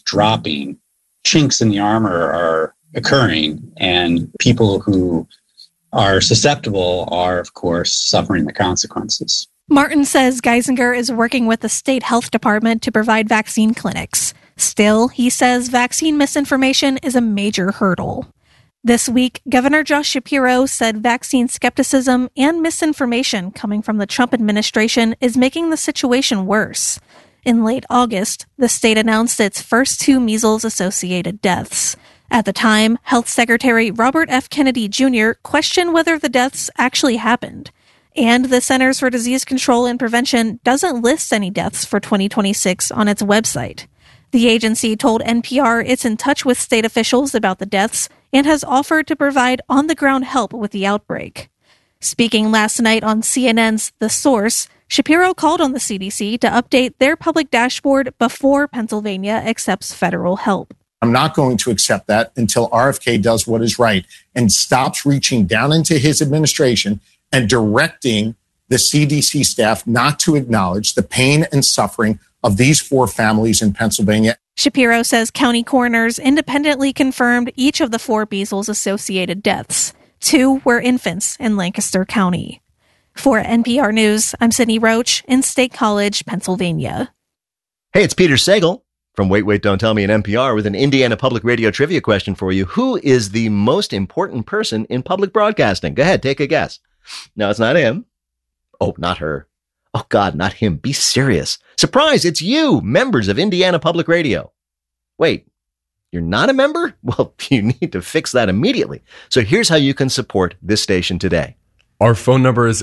dropping, chinks in the armor are occurring, and people who are susceptible are, of course, suffering the consequences. Martin says Geisinger is working with the state health department to provide vaccine clinics. Still, he says vaccine misinformation is a major hurdle. This week, Governor Josh Shapiro said vaccine skepticism and misinformation coming from the Trump administration is making the situation worse. In late August, the state announced its first 2 measles-associated deaths. At the time, Health Secretary Robert F. Kennedy Jr. questioned whether the deaths actually happened. And the Centers for Disease Control and Prevention doesn't list any deaths for 2026 on its website. The agency told NPR it's in touch with state officials about the deaths and has offered to provide on-the-ground help with the outbreak. Speaking last night on CNN's The Source, Shapiro called on the CDC to update their public dashboard before Pennsylvania accepts federal help. I'm not going to accept that until RFK does what is right and stops reaching down into his administration and directing the CDC staff not to acknowledge the pain and suffering of these 4 families in Pennsylvania. Shapiro says county coroners independently confirmed each of the 4 measles-associated deaths. 2 were infants in Lancaster County. For NPR News, I'm Sydney Roach in State College, Pennsylvania. Hey, it's Peter Sagal from Wait, Don't Tell Me in NPR with an Indiana Public Radio trivia question for you. Who is the most important person in public broadcasting? Go ahead, take a guess. No, it's not him. Oh, not her. Oh, God, not him. Be serious. Surprise, it's you, members of Indiana Public Radio. Wait, you're not a member? Well, you need to fix that immediately. So here's how you can support this station today. Our phone number is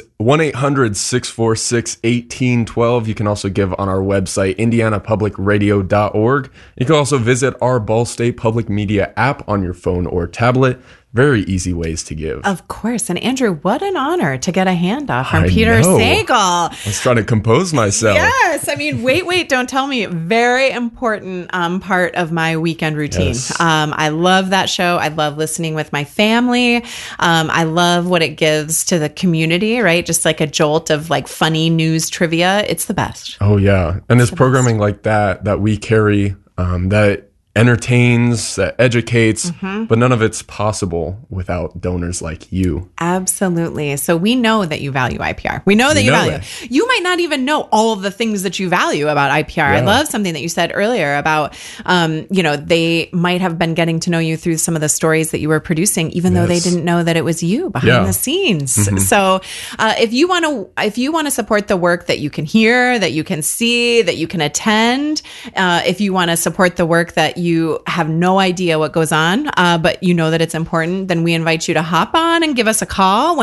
1-800-646-1812. You can also give on our website, indianapublicradio.org. You can also visit our Ball State Public Media app on your phone or tablet. Very easy ways to give. Of course. And Andrew, what an honor to get a handoff from Peter Sagal. I was trying to compose myself. Yes. I mean, wait, don't tell me. Very important part of my weekend routine. Yes. I love that show. I love listening with my family. I love what it gives to the community, right? Just like a jolt of like funny news trivia. It's the best. Oh, yeah. And there's programming like that we carry that entertains, that educates, but none of it's possible without donors like you. Absolutely. So we know that you value IPR. We know that you value it. You might not even know all of the things that you value about IPR. Yeah. I love something that you said earlier about, they might have been getting to know you through some of the stories that you were producing, even though they didn't know that it was you behind the scenes. So if you want to support the work that you can hear, that you can see, that you can attend, if you want to support the work that you have no idea what goes on, but you know that it's important, then we invite you to hop on and give us a call,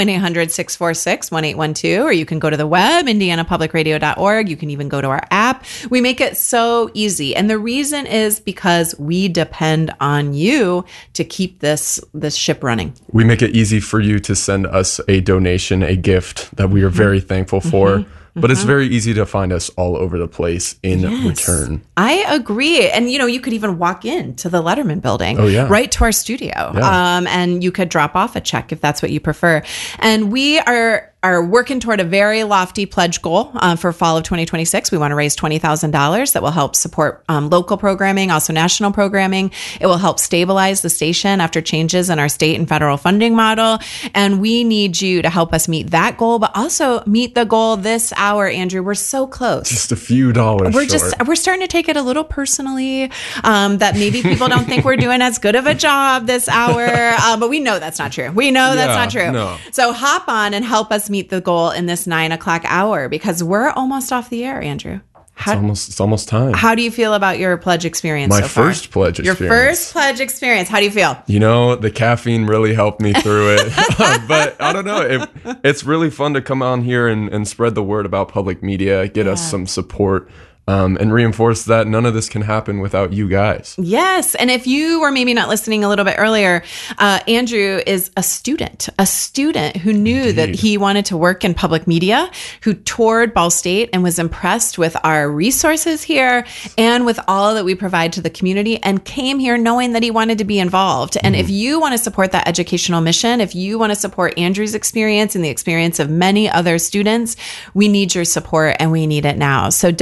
1-800-646-1812, or you can go to the web, indianapublicradio.org. You can even go to our app. We make it so easy. And the reason is because we depend on you to keep this ship running. We make it easy for you to send us a donation, a gift that we are very thankful for. But it's very easy to find us all over the place in return. I agree. And, you could even walk into the Letterman building, right to our studio. Yeah. And you could drop off a check if that's what you prefer. And we are working toward a very lofty pledge goal for fall of 2026. We want to raise $20,000 that will help support local programming, also national programming. It will help stabilize the station after changes in our state and federal funding model. And we need you to help us meet that goal, but also meet the goal this hour, Andrew. We're so close. Just a few dollars We're starting to take it a little personally, that maybe people don't think we're doing as good of a job this hour. But we know that's not true. We know that's not true. No. So hop on and help us meet the goal in this 9:00 hour, because we're almost off the air, Andrew. It's almost time. How do you feel about your pledge experience so far? My first pledge experience. Your first pledge experience. How do you feel? The caffeine really helped me through it. But I don't know. It's really fun to come on here and spread the word about public media, get us some support. And reinforce that none of this can happen without you guys. Yes. And if you were maybe not listening a little bit earlier, Andrew is a student who knew that he wanted to work in public media, who toured Ball State and was impressed with our resources here and with all that we provide to the community, and came here knowing that he wanted to be involved. And if you want to support that educational mission, if you want to support Andrew's experience and the experience of many other students, we need your support, and we need it now. So don't procrastinate.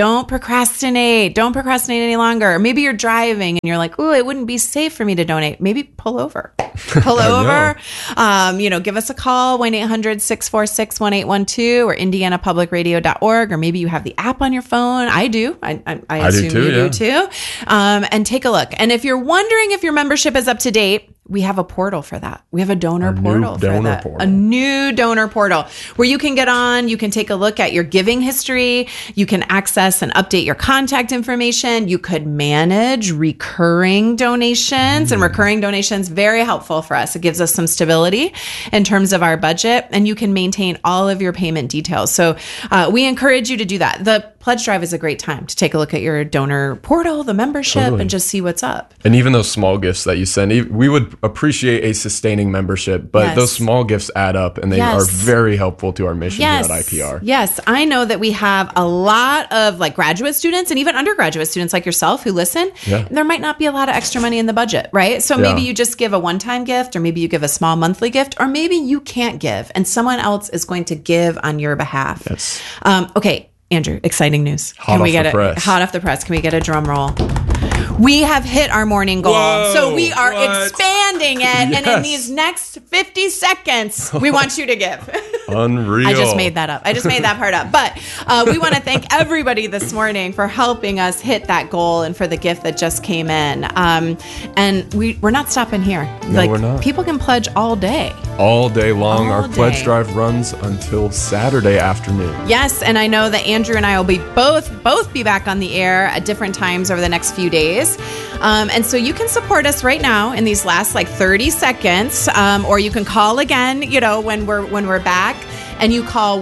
procrastinate. Don't procrastinate any longer. Or maybe you're driving and you're like, "Ooh, it wouldn't be safe for me to donate." Maybe pull over. Pull over. Give us a call, 1-800-646-1812 or indianapublicradio.org. Or maybe you have the app on your phone. I do. I assume do too, you do too. And take a look. And if you're wondering if your membership is up to date, we have a portal for that. We have a donor portal for that. A new donor portal where you can get on, you can take a look at your giving history, you can access and update your contact information, you could manage recurring donations, and recurring donations, very helpful for us. It gives us some stability in terms of our budget, and you can maintain all of your payment details. So we encourage you to do that. The pledge drive is a great time to take a look at your donor portal, the membership, and just see what's up. And even those small gifts that you send, we would appreciate a sustaining membership, but those small gifts add up, and they are very helpful to our mission here at IPR. Yes, I know that we have a lot of like graduate students and even undergraduate students like yourself who listen. Yeah. There might not be a lot of extra money in the budget, right? So maybe you just give a one-time gift, or maybe you give a small monthly gift, or maybe you can't give and someone else is going to give on your behalf. Yes. Okay, Andrew, exciting news. Hot off the press. Hot off the press. Can we get a drum roll? We have hit our morning goal. Whoa, so we are expanding it. Yes. And in these next 50 seconds, we want you to give. Unreal. I just made that up. I just made that part up. But we want to thank everybody this morning for helping us hit that goal and for the gift that just came in. And we're not stopping here. No, we're not. People can pledge all day. All day long. Our pledge drive runs until Saturday afternoon. Yes, and I know that Andrew and I will be both be back on the air at different times over the next few days. And so you can support us right now in these last 30 seconds, or you can call again, when we're back. And you call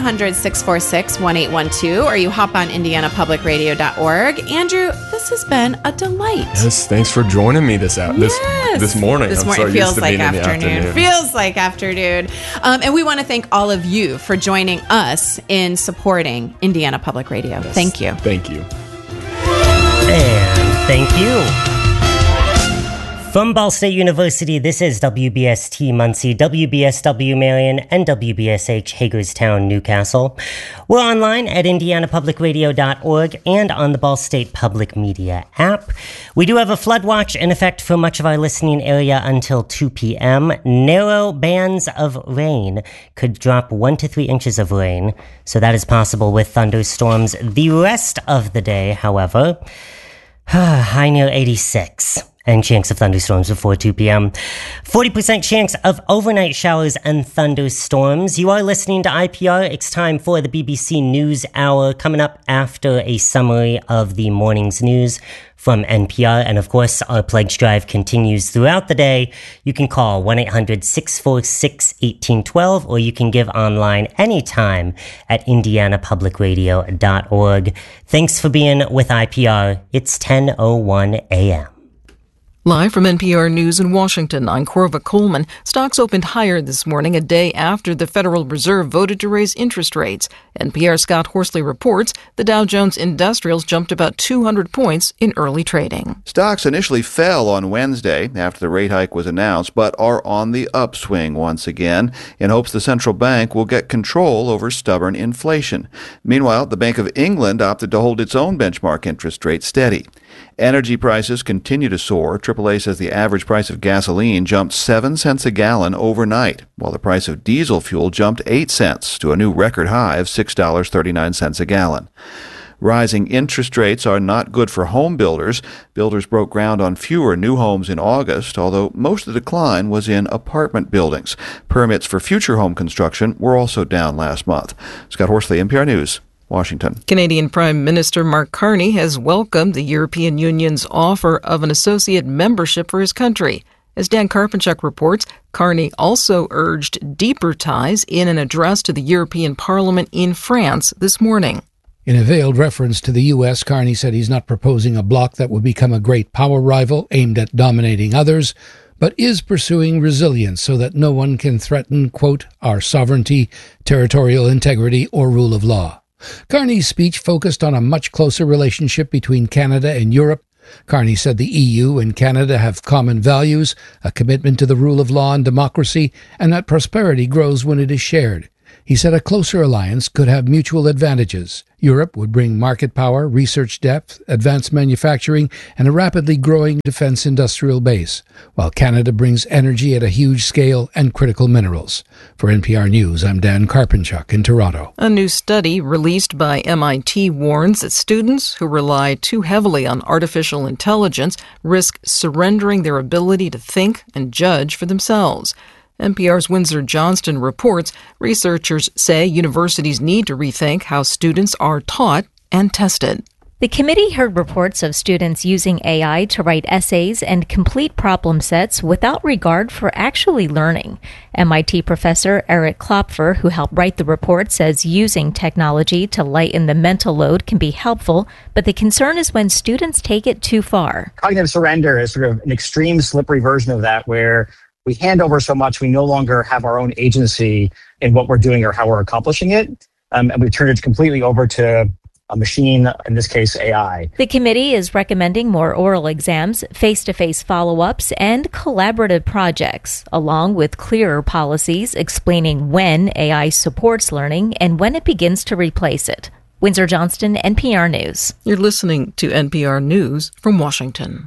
1-800-646-1812, or you hop on indianapublicradio.org. Andrew, this has been a delight. Yes, thanks for joining me this morning. This morning feels like afternoon. Feels like afternoon. And we want to thank all of you for joining us in supporting Indiana Public Radio. Yes. Thank you. Thank you. And thank you. From Ball State University, this is WBST Muncie, WBSW Marion, and WBSH Hagerstown, Newcastle. We're online at indianapublicradio.org and on the Ball State Public Media app. We do have a flood watch in effect for much of our listening area until 2 p.m. Narrow bands of rain could drop 1 to 3 inches of rain, so that is possible with thunderstorms. The rest of the day, however, high near 86. And chance of thunderstorms before 2 p.m. 40% chance of overnight showers and thunderstorms. You are listening to IPR. It's time for the BBC News Hour, coming up after a summary of the morning's news from NPR. And of course, our pledge drive continues throughout the day. You can call 1-800-646-1812, or you can give online anytime at indianapublicradio.org. Thanks for being with IPR. It's 10:01 a.m. Live from NPR News in Washington, I'm Corva Coleman. Stocks opened higher this morning, a day after the Federal Reserve voted to raise interest rates. NPR's Scott Horsley reports the Dow Jones Industrials jumped about 200 points in early trading. Stocks initially fell on Wednesday after the rate hike was announced, but are on the upswing once again in hopes the central bank will get control over stubborn inflation. Meanwhile, the Bank of England opted to hold its own benchmark interest rate steady. Energy prices continue to soar. AAA says the average price of gasoline jumped 7 cents a gallon overnight, while the price of diesel fuel jumped 8 cents to a new record high of $6.39 a gallon. Rising interest rates are not good for home builders. Builders broke ground on fewer new homes in August, although most of the decline was in apartment buildings. Permits for future home construction were also down last month. Scott Horsley, NPR News, Washington. Canadian Prime Minister Mark Carney has welcomed the European Union's offer of an associate membership for his country. As Dan Karpenchuk reports, Carney also urged deeper ties in an address to the European Parliament in France this morning. In a veiled reference to the U.S., Carney said he's not proposing a bloc that would become a great power rival aimed at dominating others, but is pursuing resilience so that no one can threaten, quote, our sovereignty, territorial integrity, or rule of law. Carney's speech focused on a much closer relationship between Canada and Europe. Carney said the EU and Canada have common values, a commitment to the rule of law and democracy, and that prosperity grows when it is shared. He said a closer alliance could have mutual advantages. Europe would bring market power, research depth, advanced manufacturing, and a rapidly growing defense industrial base, while Canada brings energy at a huge scale and critical minerals. For NPR News, I'm Dan Karpenchuk in Toronto. A new study released by MIT warns that students who rely too heavily on artificial intelligence risk surrendering their ability to think and judge for themselves. NPR's Windsor Johnston reports researchers say universities need to rethink how students are taught and tested. The committee heard reports of students using AI to write essays and complete problem sets without regard for actually learning. MIT professor Eric Klopfer, who helped write the report, says using technology to lighten the mental load can be helpful, but the concern is when students take it too far. Cognitive surrender is sort of an extreme, slippery version of that, where we hand over so much we no longer have our own agency in what we're doing or how we're accomplishing it, and we turn it completely over to a machine, in this case, AI. The committee is recommending more oral exams, face-to-face follow-ups, and collaborative projects, along with clearer policies explaining when AI supports learning and when it begins to replace it. Windsor Johnston, NPR News. You're listening to NPR News from Washington.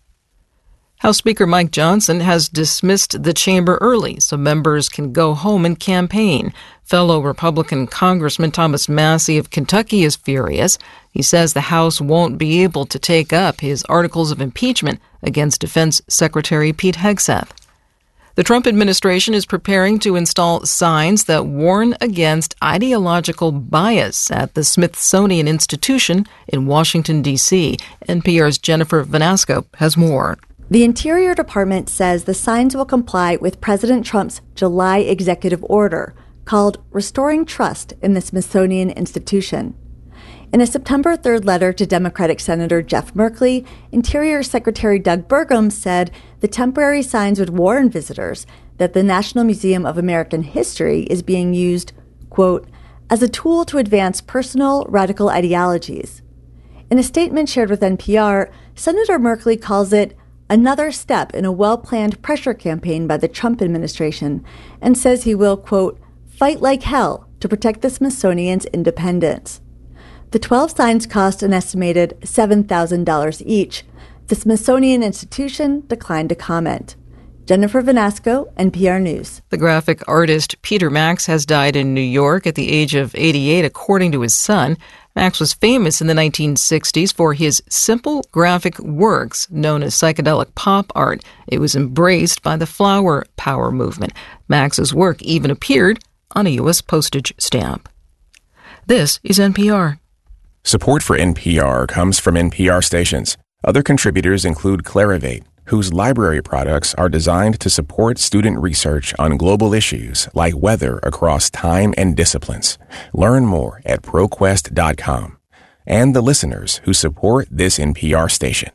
House Speaker Mike Johnson has dismissed the chamber early so members can go home and campaign. Fellow Republican Congressman Thomas Massie of Kentucky is furious. He says the House won't be able to take up his articles of impeachment against Defense Secretary Pete Hegseth. The Trump administration is preparing to install signs that warn against ideological bias at the Smithsonian Institution in Washington, D.C. NPR's Jennifer Vanasco has more. The Interior Department says the signs will comply with President Trump's July executive order called Restoring Trust in the Smithsonian Institution. In a September 3rd letter to Democratic Senator Jeff Merkley, Interior Secretary Doug Burgum said the temporary signs would warn visitors that the National Museum of American History is being used, quote, as a tool to advance personal radical ideologies. In a statement shared with NPR, Senator Merkley calls it another step in a well-planned pressure campaign by the Trump administration, and says he will, quote, fight like hell to protect the Smithsonian's independence. The 12 signs cost an estimated $7,000 each. The Smithsonian Institution declined to comment. Jennifer Vanasco, NPR News. The graphic artist Peter Max has died in New York at the age of 88, according to his son. Max was famous in the 1960s for his simple graphic works known as psychedelic pop art. It was embraced by the flower power movement. Max's work even appeared on a U.S. postage stamp. This is NPR. Support for NPR comes from NPR stations. Other contributors include Clarivate, whose library products are designed to support student research on global issues like weather across time and disciplines. Learn more at ProQuest.com. And the listeners who support this NPR station.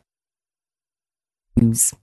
News.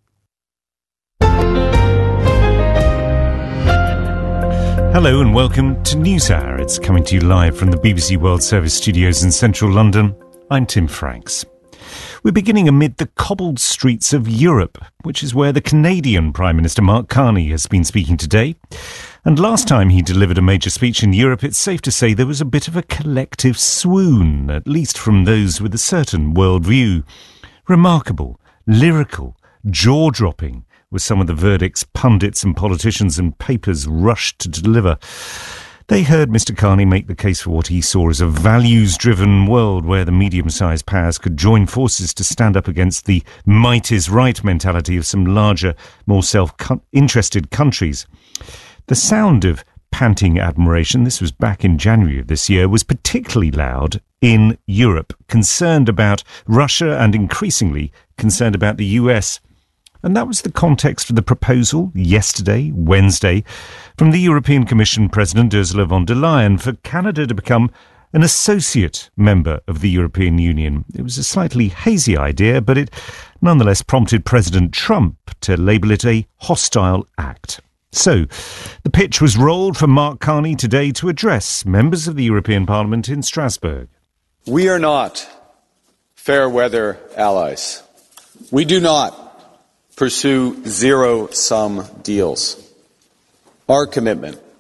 Hello and welcome to NewsHour. It's coming to you live from the BBC World Service studios in central London. I'm Tim Franks. We're beginning amid the cobbled streets of Europe, which is where the Canadian Prime Minister Mark Carney has been speaking today. And last time he delivered a major speech in Europe, it's safe to say there was a bit of a collective swoon, at least from those with a certain worldview. Remarkable, lyrical, jaw-dropping were some of the verdicts pundits and politicians and papers rushed to deliver. They heard Mr. Carney make the case for what he saw as a values-driven world where the medium-sized powers could join forces to stand up against the might is right mentality of some larger, more self-interested countries. The sound of panting admiration, this was back in January of this year, was particularly loud in Europe, concerned about Russia and increasingly concerned about the US. And that was the context for the proposal yesterday, Wednesday, from the European Commission President Ursula von der Leyen for Canada to become an associate member of the European Union. It was a slightly hazy idea, but it nonetheless prompted President Trump to label it a hostile act. So, the pitch was rolled for Mark Carney today to address members of the European Parliament in Strasbourg. We are not fair weather allies. We do not pursue zero-sum deals. Our commitment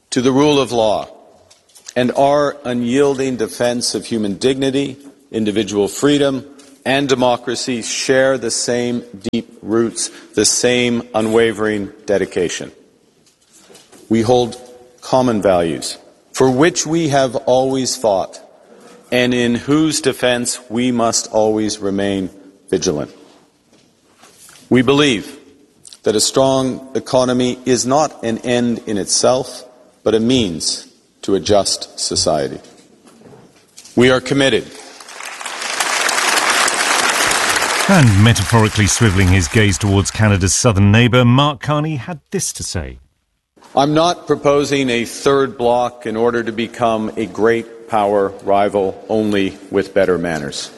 to the rule of law, and our unyielding defense of human dignity, individual freedom, and democracy share the same deep roots, the same unwavering dedication. We hold common values for which we have always fought and in whose defense we must always remain vigilant. We believe that a strong economy is not an end in itself, but a means to a just society. We are committed. And metaphorically swivelling his gaze towards Canada's southern neighbour, Mark Carney had this to say. I'm not proposing a third bloc in order to become a great power rival only with better manners.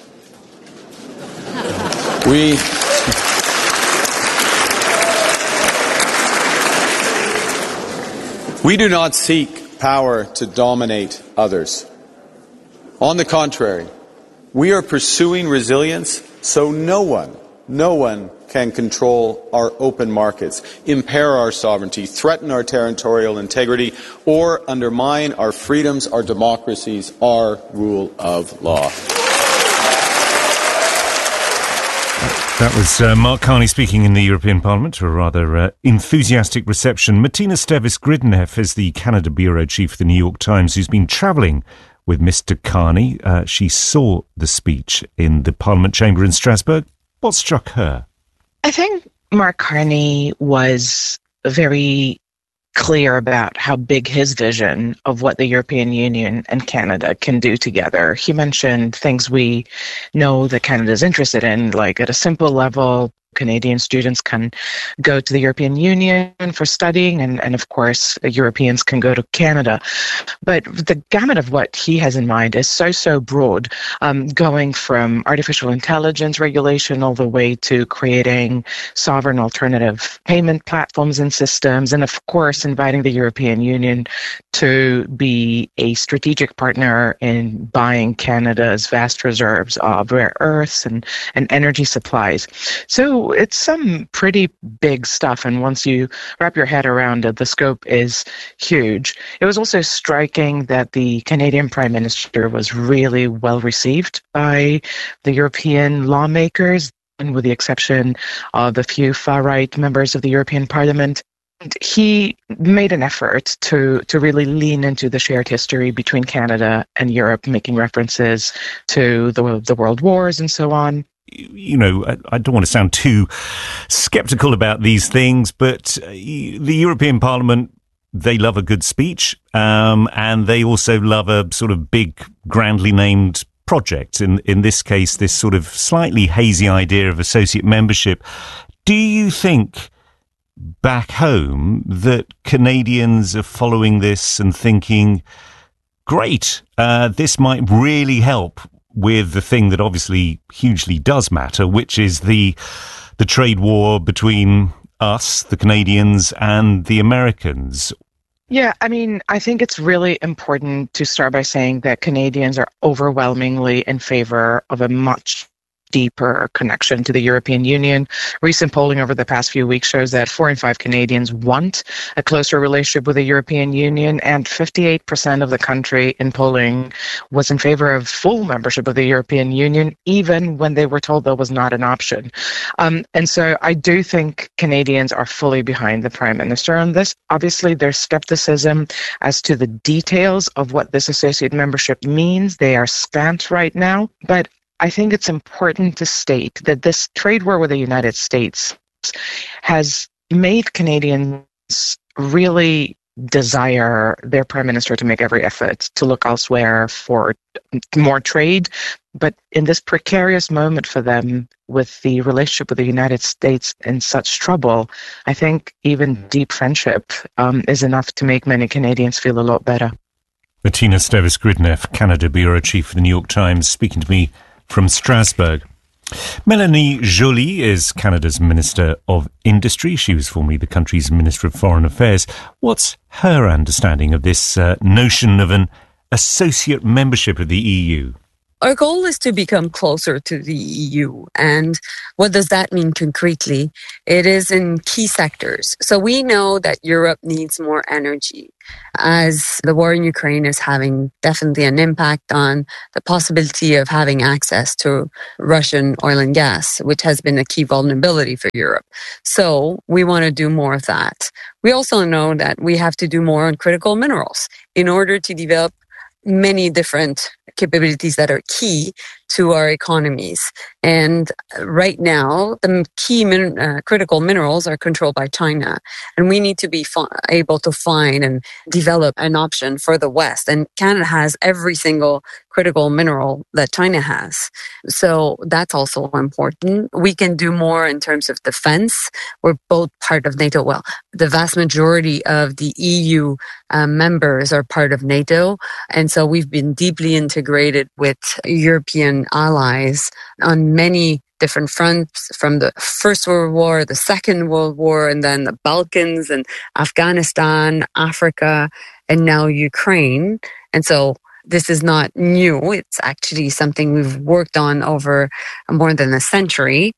We do not seek power to dominate others. On the contrary, we are pursuing resilience so no one can control our open markets, impair our sovereignty, threaten our territorial integrity, or undermine our freedoms, our democracies, our rule of law. That was Mark Carney speaking in the European Parliament to a rather enthusiastic reception. Martina Stevis-Gridneff is the Canada Bureau Chief of the New York Times, who's been travelling with Mr. Carney. She saw the speech in the Parliament chamber in Strasbourg. What struck her? I think Mark Carney was very clear about how big his vision of what the European Union and Canada can do together. He mentioned things we know that Canada is interested in, like at a simple level, Canadian students can go to the European Union for studying, and of course, Europeans can go to Canada. But the gamut of what he has in mind is so broad, going from artificial intelligence regulation all the way to creating sovereign alternative payment platforms and systems, and of course, inviting the European Union to be a strategic partner in buying Canada's vast reserves of rare earths and energy supplies. So it's some pretty big stuff, and once you wrap your head around it, the scope is huge. It was also striking that the Canadian Prime Minister was really well received by the European lawmakers, and with the exception of a few far-right members of the European Parliament. He made an effort to really lean into the shared history between Canada and Europe, making references to the world wars and so on. You know, I don't want to sound too sceptical about these things, but the European Parliament, they love a good speech, and they also love a sort of big, grandly named project. In this case, this sort of slightly hazy idea of associate membership. Do you think back home that Canadians are following this and thinking, great, this might really help with the thing that obviously hugely does matter, which is the trade war between us, the Canadians, and the Americans? Yeah, I mean, I think it's really important to start by saying that Canadians are overwhelmingly in favor of a much deeper connection to the European Union. Recent polling over the past few weeks shows that 4 in 5 Canadians want a closer relationship with the European Union, and 58% of the country in polling was in favor of full membership of the European Union, even when they were told that was not an option. And so I do think Canadians are fully behind the Prime Minister on this. Obviously, there's skepticism as to the details of what this associate membership means. They are scant right now, but I think it's important to state that this trade war with the United States has made Canadians really desire their Prime Minister to make every effort to look elsewhere for more trade. But in this precarious moment for them, with the relationship with the United States in such trouble, I think even deep friendship is enough to make many Canadians feel a lot better. Martina Stevis-Gridneff, Canada Bureau Chief of the New York Times, speaking to me from Strasbourg. Melanie Joly is Canada's Minister of Industry. She was formerly the country's Minister of Foreign Affairs. What's her understanding of this notion of an associate membership of the EU? our goal is to become closer to the EU. And what does that mean concretely? It is in key sectors. So we know that Europe needs more energy, as the war in Ukraine is having definitely an impact on the possibility of having access to Russian oil and gas, which has been a key vulnerability for Europe. So we want to do more of that. We also know that we have to do more on critical minerals in order to develop many different capabilities that are key to our economies. And right now, the key critical minerals are controlled by China. And we need to be able to find and develop an option for the West. And Canada has every single critical mineral that China has. So that's also important. We can do more in terms of defense. We're both part of NATO. Well, the vast majority of the EU members are part of NATO. And so we've been deeply integrated with European allies on many different fronts, from the First World War, the Second World War, and then the Balkans and Afghanistan, Africa, and now Ukraine. And so this is not new. It's actually something we've worked on over more than a century.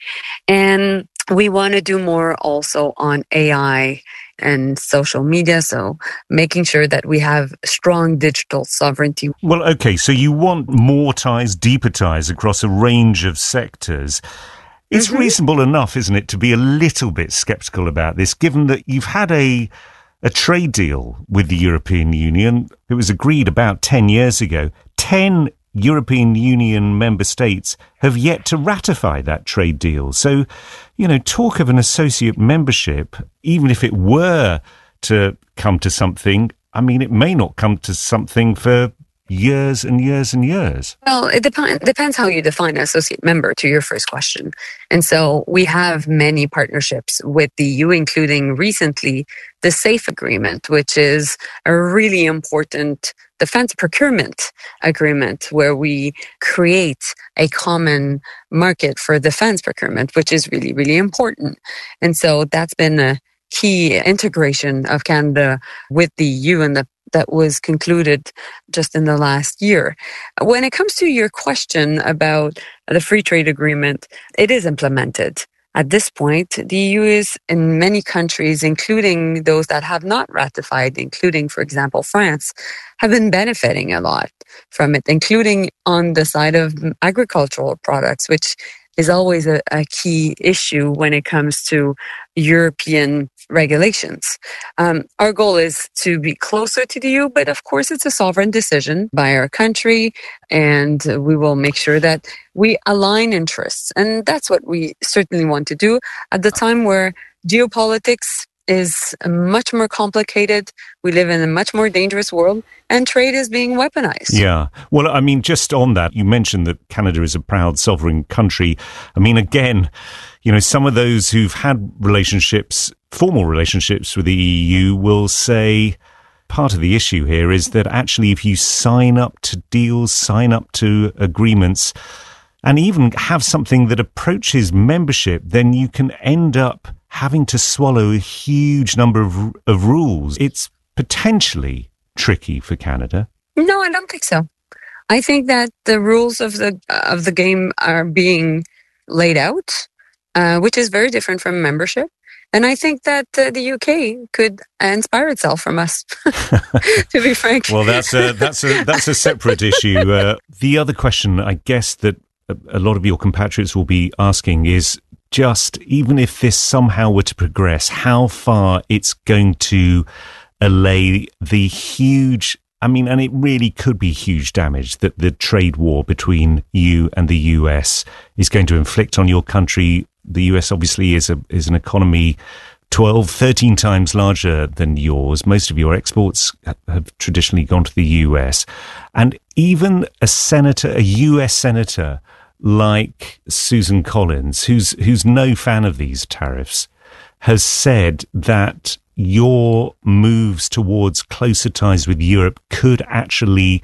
And we want to do more also on AI and social media, so making sure that we have strong digital sovereignty. Well, okay, so you want more ties, deeper ties across a range of sectors. It's reasonable enough, isn't it, to be a little bit sceptical about this, given that you've had a trade deal with the European Union. It was agreed about 10 years ago. 10 European Union member states have yet to ratify that trade deal. So, talk of an associate membership, even if it were to come to something, it may not come to something for years and years and years. Well, it depends how you define an associate member, to your first question. And so we have many partnerships with the EU, including recently the SAFE agreement, which is a really important defense procurement agreement where we create a common market for defense procurement, which is really, really important. And so that's been a key integration of Canada with the EU, and that was concluded just in the last year. When it comes to your question about the free trade agreement, it is implemented. At this point, the EU is in many countries, including those that have not ratified, including, for example, France, have been benefiting a lot from it, including on the side of agricultural products, which is always a key issue when it comes to European regulations. Our goal is to be closer to the EU, but of course it's a sovereign decision by our country, and we will make sure that we align interests. And that's what we certainly want to do at the time where geopolitics is much more complicated. We live in a much more dangerous world, and trade is being weaponized. Yeah. Well, just on that, you mentioned that Canada is a proud sovereign country. Again, some of those who've had formal relationships with the EU will say part of the issue here is that actually if you sign up to deals, sign up to agreements, and even have something that approaches membership, then you can end up having to swallow a huge number of rules. It's potentially tricky for Canada. No, I don't think so. I think that the rules of the game are being laid out, which is very different from membership. And I think that the UK could inspire itself from us, to be frank. Well, that's a separate issue. The other question, I guess, that a lot of your compatriots will be asking is just, even if this somehow were to progress, how far it's going to allay the huge, and it really could be huge damage that the trade war between you and the US is going to inflict on your country. The US obviously is an economy 12, 13 times larger than yours. Most of your exports have traditionally gone to the US. And even a US senator like Susan Collins, who's no fan of these tariffs, has said that your moves towards closer ties with Europe could actually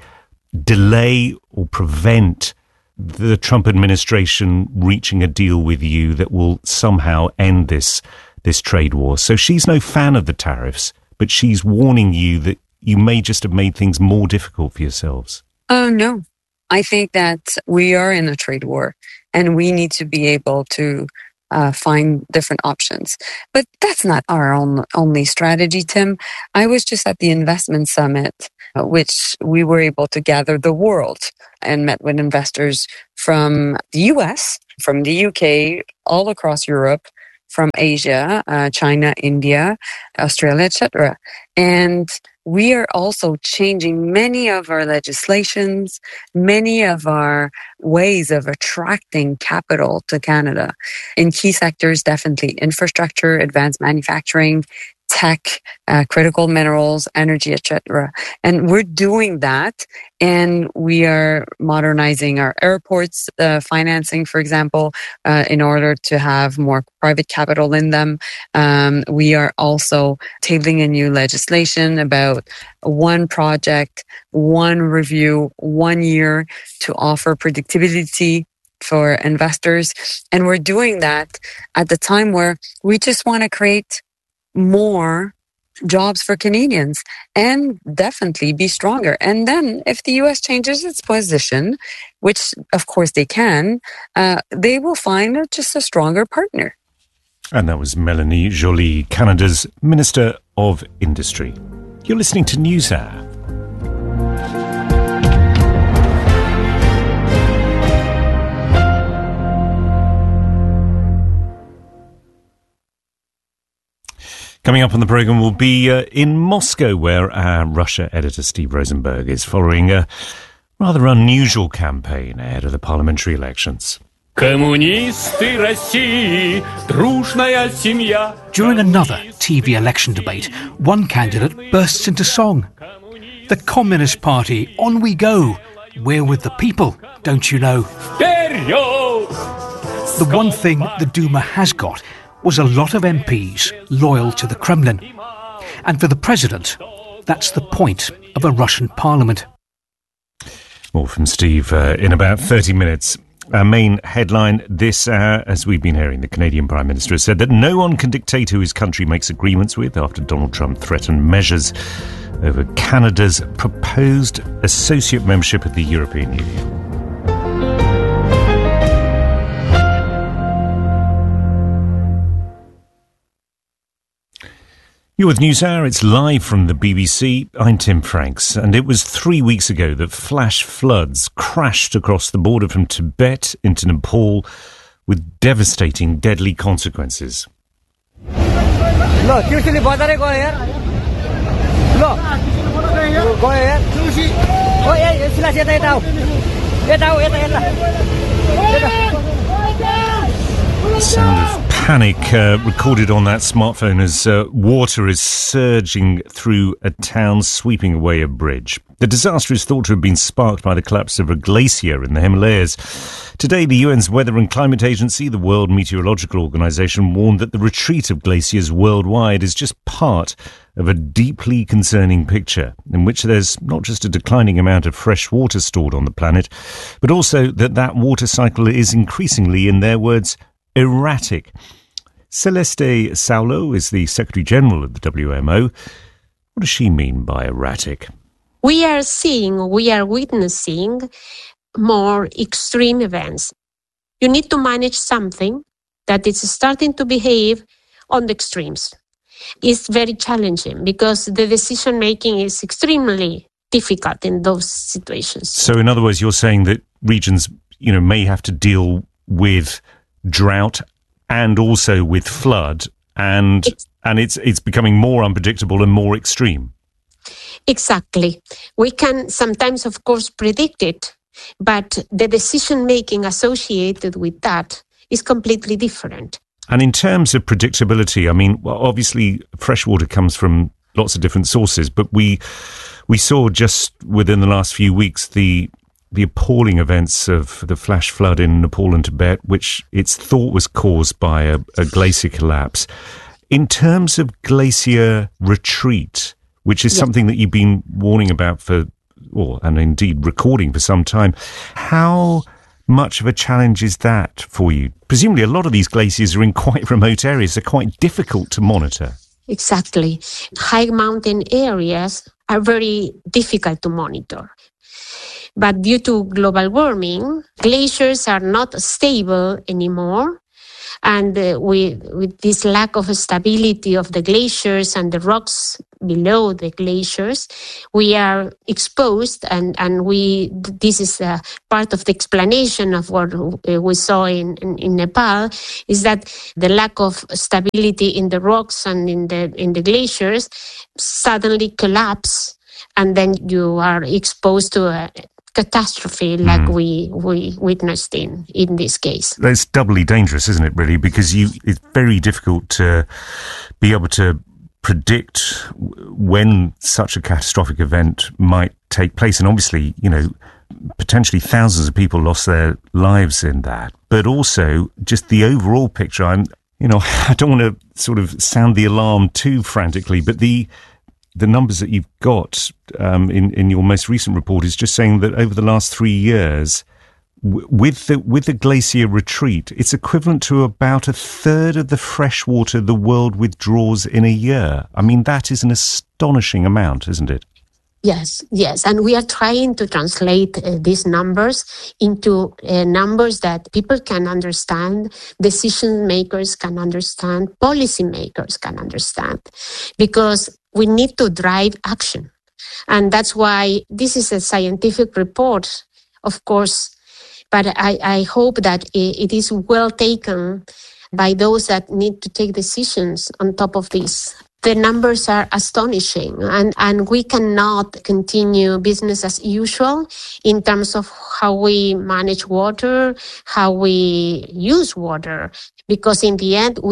delay or prevent the Trump administration reaching a deal with you that will somehow end this trade war. So she's no fan of the tariffs, but she's warning you that you may just have made things more difficult for yourselves. Oh, no. I think that we are in a trade war and we need to be able to find different options. But that's not our only strategy, Tim. I was just at the investment summit, which we were able to gather the world and met with investors from the US, from the UK, all across Europe, from Asia, China, India, Australia, etc. And we are also changing many of our legislations, many of our ways of attracting capital to Canada in key sectors, definitely infrastructure, advanced manufacturing, tech, critical minerals, energy, etc. And we're doing that, and we are modernizing our airports, financing, for example, in order to have more private capital in them. We are also tabling a new legislation about one project, one review, 1 year to offer predictability for investors. And we're doing that at the time where we just want to create more jobs for Canadians and definitely be stronger. And then if the US changes its position, which of course they can, they will find just a stronger partner. And that was Melanie Joly, Canada's Minister of Industry. You're listening to NewsHour. Coming up on the programme, we'll be in Moscow, where our Russia editor Steve Rosenberg is following a rather unusual campaign ahead of the parliamentary elections. During another TV election debate, one candidate bursts into song. The Communist Party, on we go. We're with the people, don't you know? The one thing the Duma has got was a lot of MPs loyal to the Kremlin. And for the president, that's the point of a Russian parliament. More from Steve in about 30 minutes. Our main headline this hour, as we've been hearing, the Canadian Prime Minister has said that no one can dictate who his country makes agreements with after Donald Trump threatened measures over Canada's proposed associate membership of the European Union. You're with NewsHour, it's live from the BBC. I'm Tim Franks, and it was 3 weeks ago that flash floods crashed across the border from Tibet into Nepal with devastating, deadly consequences. The sound of panic recorded on that smartphone as water is surging through a town, sweeping away a bridge. The disaster is thought to have been sparked by the collapse of a glacier in the Himalayas. Today, the UN's Weather and Climate Agency, the World Meteorological Organization, warned that the retreat of glaciers worldwide is just part of a deeply concerning picture in which there's not just a declining amount of fresh water stored on the planet, but also that water cycle is increasingly, in their words, erratic. Celeste Saulo is the Secretary General of the WMO. What does she mean by erratic? We are witnessing more extreme events. You need to manage something that is starting to behave on the extremes. It's very challenging because the decision making is extremely difficult in those situations. So in other words, you're saying that regions, may have to deal with drought and also with flood, and it's becoming more unpredictable and more extreme. Exactly. We can sometimes, of course, predict it, but the decision making associated with that is completely different. And in terms of predictability, obviously fresh water comes from lots of different sources, but we saw just within the last few weeks the appalling events of the flash flood in Nepal and Tibet, which it's thought was caused by a glacier collapse. In terms of glacier retreat, which is something that you've been warning about and indeed recording for some time, how much of a challenge is that for you? Presumably a lot of these glaciers are in quite remote areas. They're quite difficult to monitor. Exactly. High mountain areas are very difficult to monitor. But due to global warming, glaciers are not stable anymore. And with this lack of stability of the glaciers and the rocks below the glaciers, we are exposed, and this is part of the explanation of what we saw in Nepal, is that the lack of stability in the rocks and in the glaciers suddenly collapse, and then you are exposed to a catastrophe like we witnessed in this case. That's doubly dangerous, isn't it, really? Because it's very difficult to be able to predict when such a catastrophic event might take place. And obviously, potentially thousands of people lost their lives in that. But also just the overall picture, I don't want to sort of sound the alarm too frantically, but the numbers that you've got in your most recent report is just saying that over the last 3 years, with the glacier retreat, it's equivalent to about a third of the fresh water the world withdraws in a year. I mean, that is an astonishing amount, isn't it? Yes. And we are trying to translate these numbers into numbers that people can understand, decision makers can understand, policy makers can understand, because we need to drive action. And that's why this is a scientific report, of course, but I hope that it is well taken by those that need to take decisions on top of this. The numbers are astonishing, and we cannot continue business as usual in terms of how we manage water, how we use water, because in the end,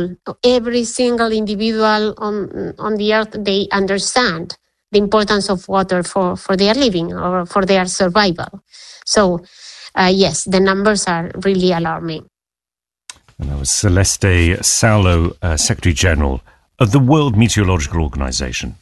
every single individual on the earth, they understand the importance of water for their living or for their survival. So, yes, the numbers are really alarming. And that was Celeste Saulo, Secretary General of the World Meteorological Organization.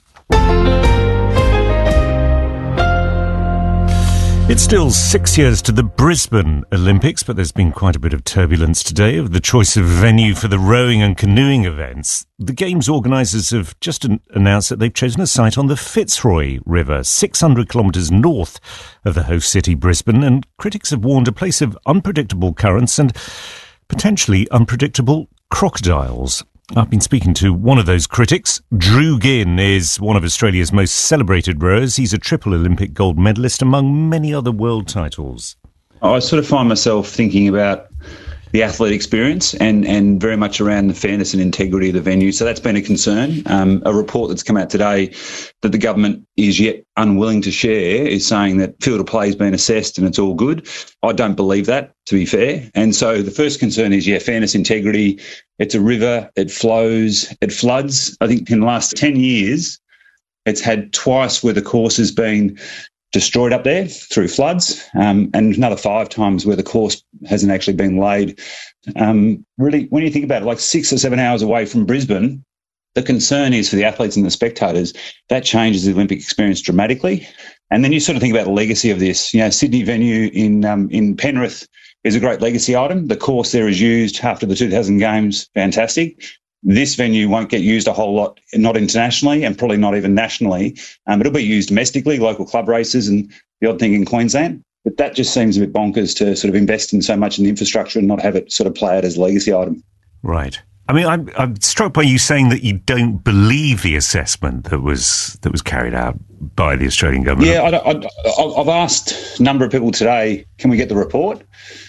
It's still 6 years to the Brisbane Olympics, but there's been quite a bit of turbulence today over the choice of venue for the rowing and canoeing events. The Games organisers have just announced that they've chosen a site on the Fitzroy River, 600 kilometres north of the host city, Brisbane, and critics have warned a place of unpredictable currents and potentially unpredictable crocodiles. I've been speaking to one of those critics. Drew Ginn is one of Australia's most celebrated rowers. He's a triple Olympic gold medalist, among many other world titles. I sort of find myself thinking about the athlete experience and very much around the fairness and integrity of the venue. So that's been a concern. A report that's come out today that the government is yet unwilling to share is saying that field of play has been assessed and it's all good. I don't believe that, to be fair. And so the first concern is, fairness, integrity. It's a river, it flows, it floods. I think in the last 10 years, it's had twice where the course has been destroyed up there through floods, and another 5 times where the course hasn't actually been laid. Really, when you think about it, like 6 or 7 hours away from Brisbane, the concern is for the athletes and the spectators, that changes the Olympic experience dramatically. And then you sort of think about the legacy of this. Sydney venue in Penrith is a great legacy item. The course there is used after the 2000 Games, fantastic. This venue won't get used a whole lot, not internationally and probably not even nationally. It'll be used domestically, local club races and the odd thing in Queensland. But that just seems a bit bonkers to sort of invest in so much in the infrastructure and not have it sort of play out as a legacy item. Right. I mean, I'm struck by you saying that you don't believe the assessment that was carried out by the Australian government. Yeah, I've asked a number of people today, can we get the report?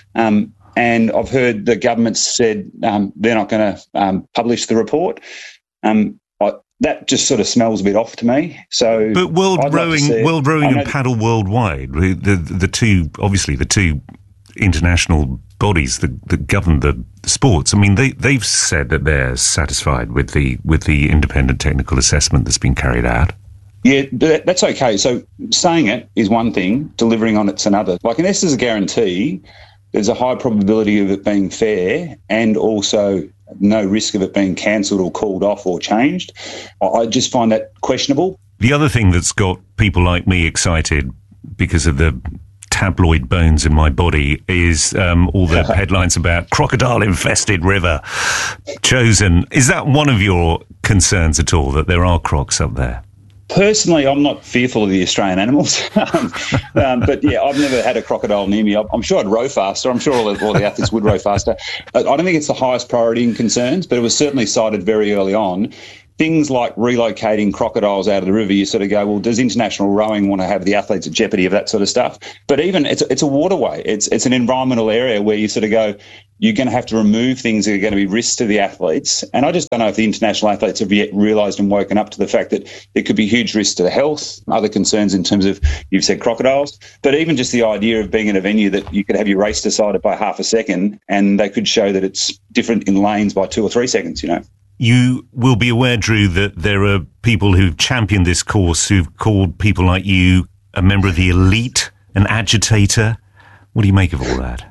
And I've heard the government said they're not going to publish the report. That just sort of smells a bit off to me. So, but World Rowing and Paddle Worldwide, the two international bodies that govern the sports. I mean, they've said that they're satisfied with the independent technical assessment that's been carried out. Yeah, that's okay. So saying it is one thing, delivering on it's another. Like, unless there's a guarantee, there's a high probability of it being fair and also no risk of it being cancelled or called off or changed. I just find that questionable. The other thing that's got people like me excited because of the tabloid bones in my body is all the headlines about crocodile-infested river chosen. Is that one of your concerns at all, that there are crocs up there? Personally, I'm not fearful of the Australian animals, but yeah, I've never had a crocodile near me. I'm sure I'd row faster. I'm sure all the athletes would row faster. I don't think it's the highest priority in concerns, but it was certainly cited very early on. Things like relocating crocodiles out of the river, you sort of go, well, does international rowing want to have the athletes at jeopardy of that sort of stuff? But even it's a waterway. It's an environmental area where you sort of go, you're going to have to remove things that are going to be risks to the athletes. And I just don't know if the international athletes have yet realised and woken up to the fact that there could be huge risks to the health, other concerns in terms of, you've said crocodiles, but even just the idea of being at a venue that you could have your race decided by half a second and they could show that it's different in lanes by 2 or 3 seconds, you know. You will be aware, Drew, that there are people who've championed this course who've called people like you a member of the elite, an agitator. What do you make of all that?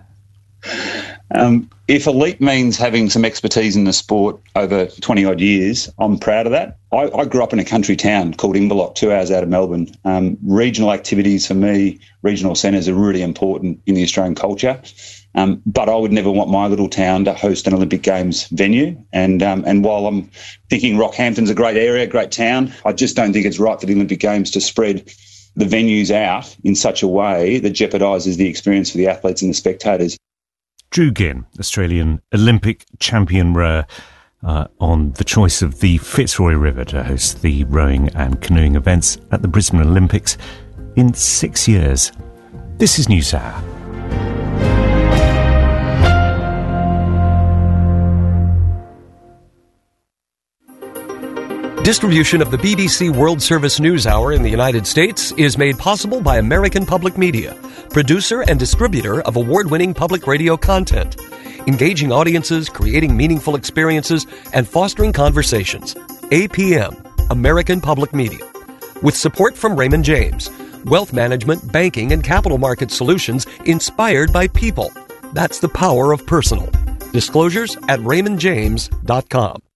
If elite means having some expertise in the sport over 20-odd years, I'm proud of that. I grew up in a country town called Inverloch, 2 hours out of Melbourne. Regional activities for me, regional centres are really important in the Australian culture. But I would never want my little town to host an Olympic Games venue. And while I'm thinking Rockhampton's a great area, great town, I just don't think it's right for the Olympic Games to spread the venues out in such a way that jeopardises the experience for the athletes and the spectators. Drew Ginn, Australian Olympic champion rower, on the choice of the Fitzroy River to host the rowing and canoeing events at the Brisbane Olympics in 6 years. This is NewsHour. Distribution of the BBC World Service News Hour in the United States is made possible by American Public Media, producer and distributor of award-winning public radio content, engaging audiences, creating meaningful experiences, and fostering conversations. APM, American Public Media. With support from Raymond James, wealth management, banking, and capital market solutions inspired by people. That's the power of personal. Disclosures at raymondjames.com.